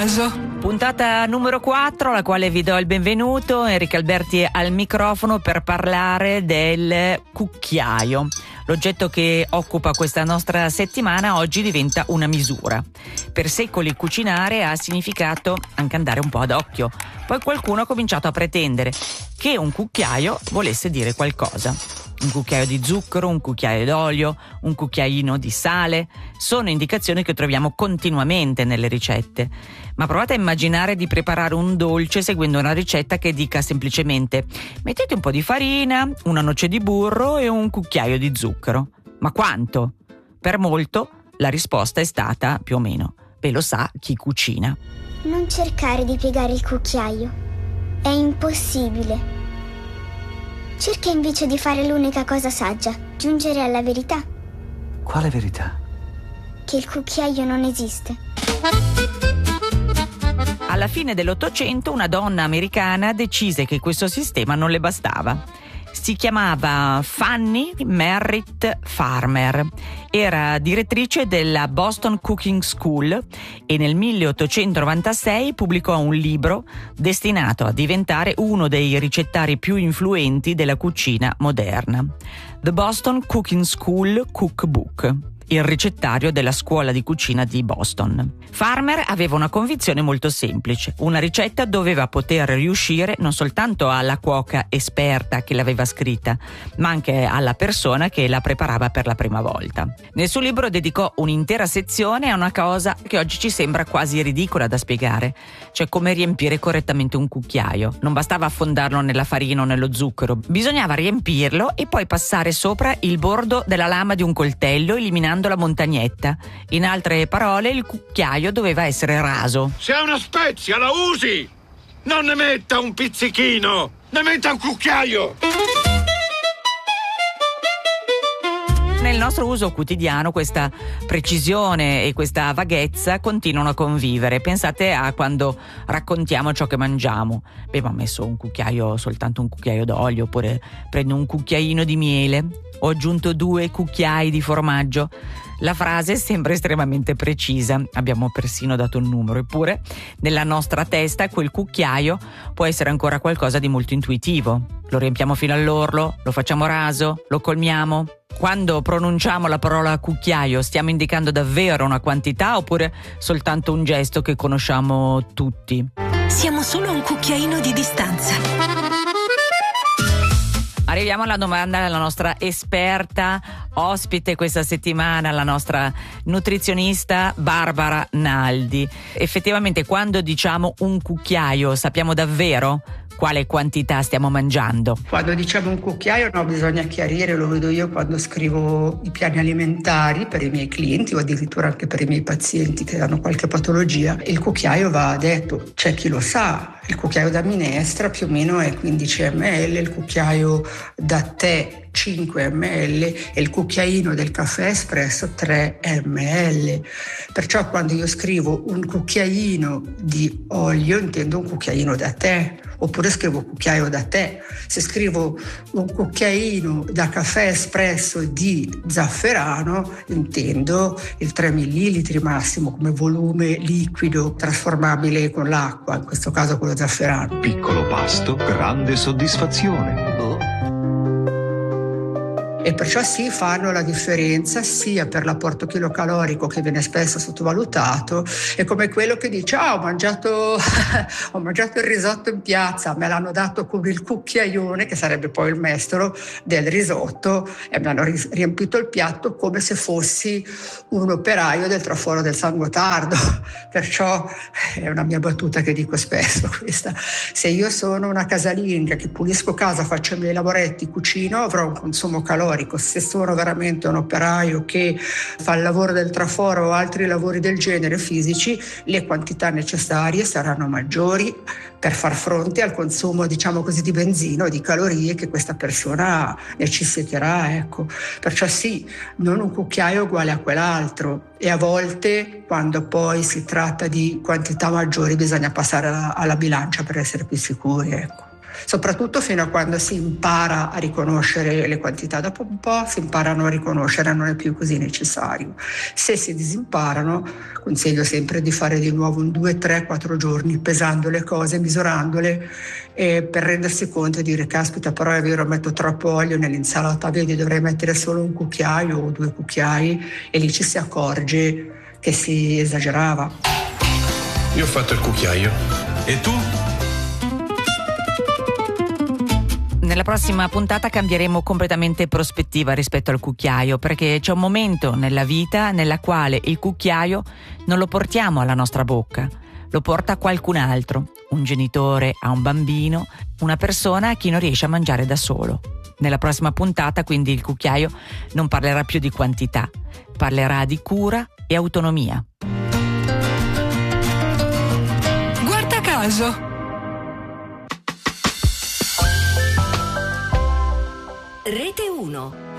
caso. Puntata numero 4, alla quale vi do il benvenuto. Enrica Alberti al microfono per parlare del cucchiaio. L'oggetto che occupa questa nostra settimana oggi diventa una misura. Per secoli cucinare ha significato anche andare un po' ad occhio. Poi qualcuno ha cominciato a pretendere che un cucchiaio volesse dire qualcosa. Un cucchiaio di zucchero, un cucchiaio d'olio, un cucchiaino di sale. Sono indicazioni che troviamo continuamente nelle ricette. Ma provate a immaginare di preparare un dolce seguendo una ricetta che dica semplicemente: mettete un po' di farina, una noce di burro e un cucchiaio di zucchero. Ma quanto? Per molto la risposta è stata più o meno: ve lo sa chi cucina. Non cercare di piegare il cucchiaio. È impossibile. Cerca invece di fare l'unica cosa saggia, giungere alla verità. Quale verità? Che il cucchiaio non esiste. Alla fine dell'Ottocento una donna americana decise che questo sistema non le bastava. Si chiamava Fanny Merritt Farmer, era direttrice della Boston Cooking School e nel 1896 pubblicò un libro destinato a diventare uno dei ricettari più influenti della cucina moderna. The Boston Cooking School Cookbook, il ricettario della scuola di cucina di Boston. Farmer aveva una convinzione molto semplice: una ricetta doveva poter riuscire non soltanto alla cuoca esperta che l'aveva scritta, ma anche alla persona che la preparava per la prima volta. Nel suo libro dedicò un'intera sezione a una cosa che oggi ci sembra quasi ridicola da spiegare, cioè come riempire correttamente un cucchiaio. Non bastava affondarlo nella farina o nello zucchero, bisognava riempirlo e poi passare sopra il bordo della lama di un coltello, eliminando la montagnetta. In altre parole, il cucchiaio doveva essere raso. Se è una spezia, la usi! Non ne metta un pizzichino, ne metta un cucchiaio! Nel nostro uso quotidiano questa precisione e questa vaghezza continuano a convivere. Pensate a quando raccontiamo ciò che mangiamo. Ma ho messo soltanto un cucchiaio d'olio, oppure prendo un cucchiaino di miele, ho aggiunto 2 cucchiai di formaggio. La frase sembra estremamente precisa, abbiamo persino dato un numero, eppure nella nostra testa quel cucchiaio può essere ancora qualcosa di molto intuitivo. Lo riempiamo fino all'orlo, lo facciamo raso, lo colmiamo. Quando pronunciamo la parola cucchiaio stiamo indicando davvero una quantità oppure soltanto un gesto che conosciamo tutti? Siamo solo a un cucchiaino di distanza. Arriviamo alla domanda della nostra esperta ospite questa settimana, la nostra nutrizionista Barbara Naldi. Effettivamente, quando diciamo un cucchiaio, sappiamo davvero quale quantità stiamo mangiando? Quando diciamo un cucchiaio, no, bisogna chiarire, lo vedo io quando scrivo i piani alimentari per i miei clienti o addirittura anche per i miei pazienti che hanno qualche patologia. Il cucchiaio va detto, c'è chi lo sa, il cucchiaio da minestra più o meno è 15 ml, il cucchiaio da tè 5 ml e il cucchiaino del caffè espresso 3 ml. Perciò quando io scrivo un cucchiaino di olio intendo un cucchiaino da tè, oppure scrivo cucchiaio da tè. Se scrivo un cucchiaino da caffè espresso di zafferano intendo il 3 millilitri massimo come volume liquido trasformabile con l'acqua, in questo caso con lo zafferano. Piccolo pasto, grande soddisfazione. E perciò sì, fanno la differenza sia per l'apporto chilocalorico, che viene spesso sottovalutato, e come quello che dice ho mangiato il risotto in piazza, me l'hanno dato con il cucchiaione, che sarebbe poi il mestolo del risotto, e mi hanno riempito il piatto come se fossi un operaio del traforo del San Gottardo. Perciò è una mia battuta che dico spesso questa: se io sono una casalinga che pulisco casa, faccio i miei lavoretti, cucino, avrò un consumo calorico. Se sono veramente un operaio che fa il lavoro del traforo o altri lavori del genere fisici, le quantità necessarie saranno maggiori per far fronte al consumo, diciamo così, di benzina o di calorie che questa persona necessiterà, ecco. Perciò sì, non un cucchiaio uguale a quell'altro, e a volte quando poi si tratta di quantità maggiori bisogna passare alla bilancia per essere più sicuri, ecco. soprattutto fino a quando si impara a riconoscere le quantità. Dopo un po' si imparano a riconoscere, non è più così necessario. Se si disimparano, consiglio sempre di fare di nuovo un 2, 3, 4 giorni pesando le cose, misurandole, per rendersi conto e dire caspita, però è vero, metto troppo olio nell'insalata, vedi, dovrei mettere solo un cucchiaio o 2 cucchiai, e lì ci si accorge che si esagerava. Io ho fatto il cucchiaio. E tu? Nella prossima puntata cambieremo completamente prospettiva rispetto al cucchiaio, perché c'è un momento nella vita nella quale il cucchiaio non lo portiamo alla nostra bocca, lo porta qualcun altro, un genitore a un bambino, una persona a chi non riesce a mangiare da solo. Nella prossima puntata quindi il cucchiaio non parlerà più di quantità, parlerà di cura e autonomia. Guarda caso. Rete 1.